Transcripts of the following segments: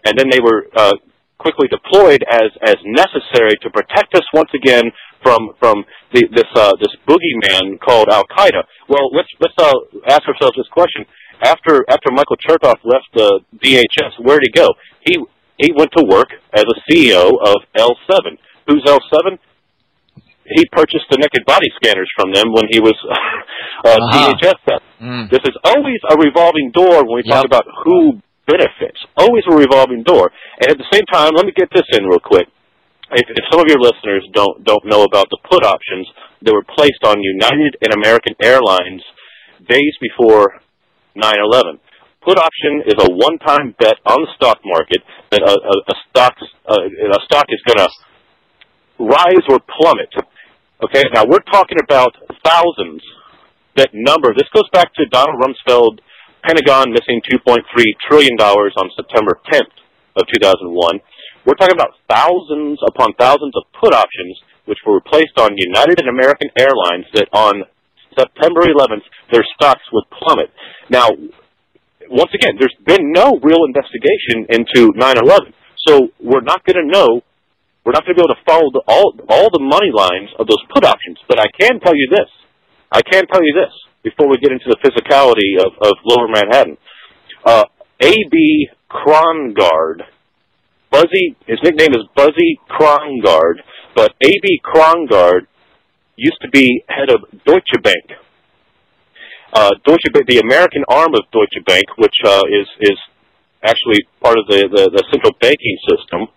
and then they were quickly deployed as necessary to protect us once again from this boogeyman called Al Qaeda. Well, let's ask ourselves this question: After Michael Chertoff left the DHS, where did he go? He went to work as a CEO of L7. Who's L7? He purchased the naked body scanners from them when he was DHS. This is always a revolving door when we talk about who benefits. Always a revolving door. And at the same time, let me get this in real quick. If some of your listeners don't know about the put options that were placed on United and American Airlines days before 9/11. Put option is a one-time bet on the stock market that a stock is going to rise or plummet. Okay, now we're talking about thousands. That number, this goes back to Donald Rumsfeld, Pentagon missing $2.3 trillion on September 10th of 2001. We're talking about thousands upon thousands of put options which were placed on United and American Airlines that on September 11th, their stocks would plummet. Now, once again, there's been no real investigation into 9/11, so we're not going to know. We're not going to be able to follow all the money lines of those put options. But I can tell you this. Before we get into the physicality of Lower Manhattan. A.B. Krongard. Buzzy, his nickname is Buzzy Krongard, but A.B. Krongard used to be head of Deutsche Bank. Deutsche Bank, the American arm of Deutsche Bank, which is actually part of the central banking system,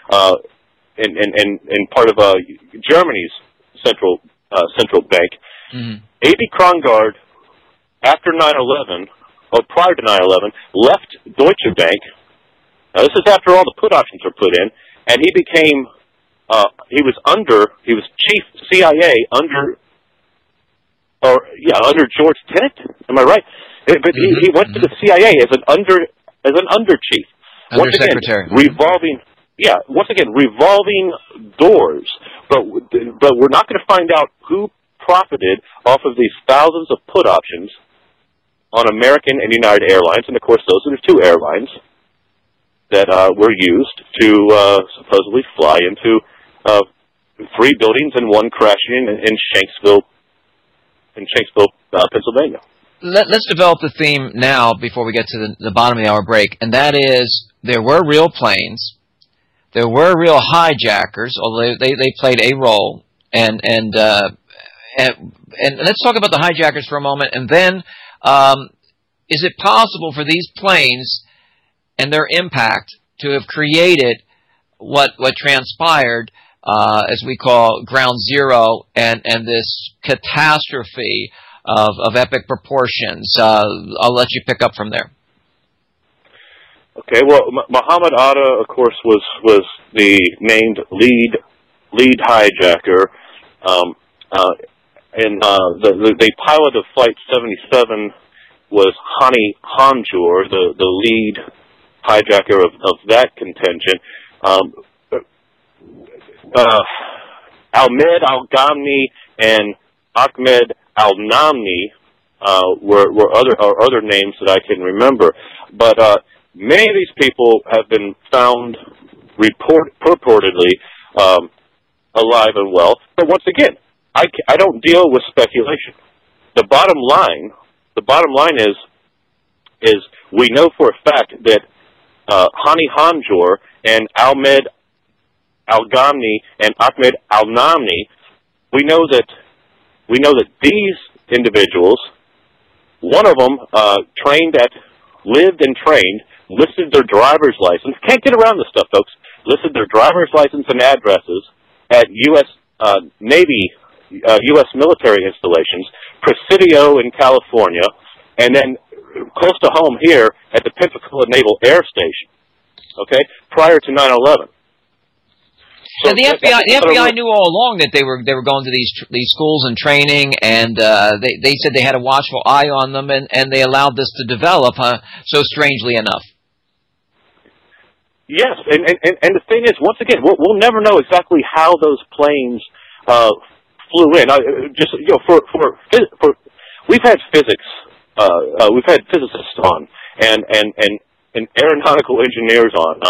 and part of Germany's central bank. Mm-hmm. A.B. Krongard, after 9/11, or prior to 9/11, left Deutsche Bank. Now, this is after all the put options were put in, and he became, he was chief CIA under George Tenet. Am I right? But he went to the CIA as an under chief. Once again, revolving doors. But we're not going to find out who profited off of these thousands of put options on American and United Airlines, and of course those are the two airlines that were used to supposedly fly into 3 buildings and 1 crashing in Shanksville, Pennsylvania. Let's develop the theme now before we get to the bottom of the hour break, and that is there were real planes, there were real hijackers, although they played a role, and let's talk about the hijackers for a moment, and then is it possible for these planes and their impact to have created what transpired as we call Ground Zero and this catastrophe of epic proportions? I'll let you pick up from there. Okay, well, Muhammad Atta, of course, was the named lead hijacker, and the pilot of Flight 77 was Hani Hanjour, the lead hijacker of that contention. Ahmed Al-Ghamdi and Ahmed Al-Namni were other names that I can remember, but many of these people have been found purportedly alive and well. But once again, I don't deal with speculation. The bottom line is we know for a fact that Hani Hanjour and Ahmed Al-Ghamdi and Ahmed Al-Namni, we know that these individuals, one of them lived and trained, listed their driver's license, can't get around this stuff, folks, listed their driver's license and addresses at U.S. Navy, U.S. military installations, Presidio in California, and then close to home here at the Pensacola Naval Air Station, okay, prior to 9/11. So and the FBI knew all along that they were going to these schools and training, and they said they had a watchful eye on them, and they allowed this to develop, so strangely enough. Yes, and the thing is, once again, we'll never know exactly how those planes flew in. We've had physics, we've had physicists on, and aeronautical engineers on,